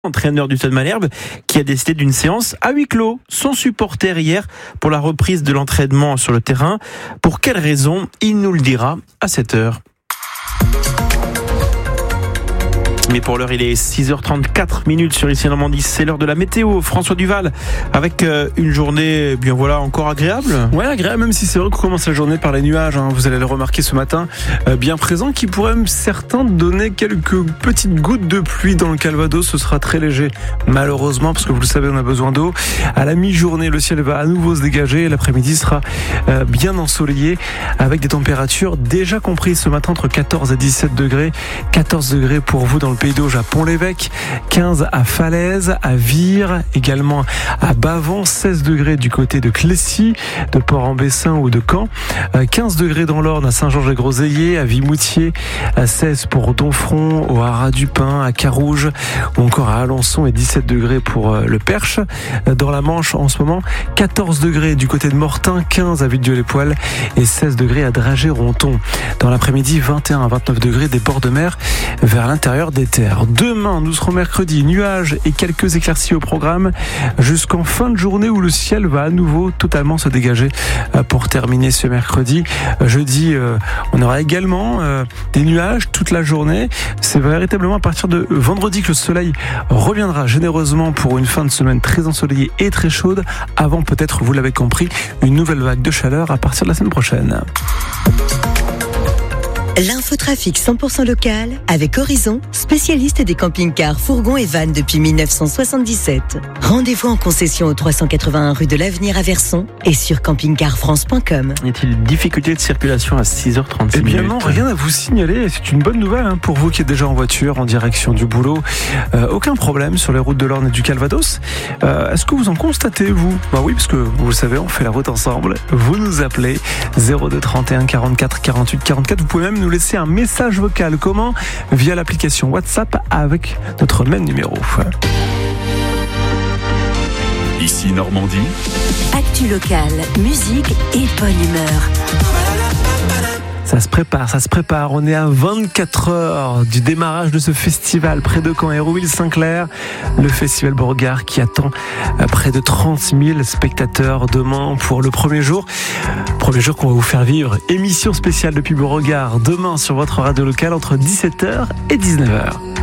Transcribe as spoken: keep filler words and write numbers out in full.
entraîneur du Stade Malherbe, qui a décidé d'une séance à huis clos, sans supporter hier, pour la reprise de l'entraînement sur le terrain. Pour quelle raison? Il nous le dira à sept heures. Mais pour l'heure, il est six heures trente-quatre minutes sur Ici Normandie. C'est l'heure de la météo. François Duval, avec une journée, bien voilà, encore agréable. Ouais, agréable, même si c'est vrai qu'on commence la journée par les nuages. Hein, vous allez le remarquer ce matin, euh, bien présent, qui pourraient certains donner quelques petites gouttes de pluie dans le Calvados. Ce sera très léger, malheureusement, parce que vous le savez, on a besoin d'eau. À la mi-journée, le ciel va à nouveau se dégager. L'après-midi sera euh, bien ensoleillé, avec des températures déjà comprises ce matin entre quatorze et dix-sept degrés. quatorze degrés pour vous dans le Pays d'Auge à Pont-l'Évêque, quinze à Falaise, à Vire, également à Bavon, seize degrés du côté de Clécy, de Port-en-Bessin ou de Caen, quinze degrés dans l'Orne à Saint-Georges-et-Groseilliers, à Vimoutier, à seize pour Donfront, au Haras du Pin, à Carouge ou encore à Alençon et dix-sept degrés pour le Perche. Dans la Manche en ce moment, quatorze degrés du côté de Mortain, quinze à Villedieu-les-Poêles et seize degrés à Dragey-Ronthon. Dans l'après-midi, vingt et un à vingt-neuf degrés des bords de mer vers l'intérieur des terres. Demain, nous serons mercredi, nuages et quelques éclaircies au programme jusqu'en fin de journée où le ciel va à nouveau totalement se dégager pour terminer ce mercredi. Jeudi, on aura également des nuages toute la journée. C'est véritablement à partir de vendredi que le soleil reviendra généreusement pour une fin de semaine très ensoleillée et très chaude avant peut-être, vous l'avez compris, une nouvelle vague de chaleur à partir de la semaine prochaine. L'infotrafic cent pour cent local avec Horizon, spécialiste des camping-cars, fourgons et vannes depuis dix-neuf cent soixante-dix-sept. Rendez-vous en concession au trois cent quatre-vingt-un rue de l'Avenir à Verson et sur camping car france point com. Y a-t-il difficulté de circulation à six heures trente-six Eh bien minutes? non, rien à vous signaler. C'est une bonne nouvelle hein, pour vous qui êtes déjà en voiture en direction du boulot. Euh, aucun problème sur les routes de l'Orne et du Calvados. Euh, est-ce que vous en constatez, vous? Bah oui, parce que vous le savez, on fait la route ensemble. Vous nous appelez zéro deux trente et un quarante-quatre quarante-huit quarante-quatre. Vous pouvez même nous laisser un message vocal. Comment? Via l'application WhatsApp avec notre même numéro. Ici Normandie. Actu locale, musique et bonne humeur. Ça se prépare, ça se prépare. On est à vingt-quatre heures du démarrage de ce festival près de Caen, Hérouville-Saint-Clair. Le festival Beauregard qui attend près de trente mille spectateurs demain pour le premier jour. Premier jour qu'on va vous faire vivre. Émission spéciale depuis Beauregard demain sur votre radio locale entre dix-sept heures et dix-neuf heures.